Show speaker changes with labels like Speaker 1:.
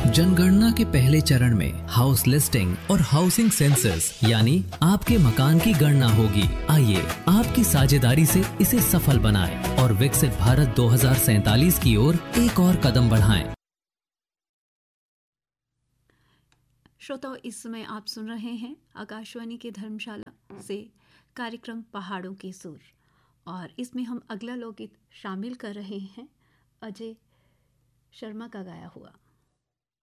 Speaker 1: जनगणना के पहले चरण में हाउस लिस्टिंग और हाउसिंग सेंसस यानी आपके मकान की गणना होगी। आइए आपकी साझेदारी से इसे सफल बनाएं और विकसित भारत 2047 की ओर एक और कदम बढ़ाएं।
Speaker 2: श्रोताओ, इस समय आप सुन रहे हैं आकाशवाणी के धर्मशाला से कार्यक्रम पहाड़ों के सुर, और इसमें हम अगला लोकगीत शामिल कर रहे हैं अजय शर्मा का गाया हुआ।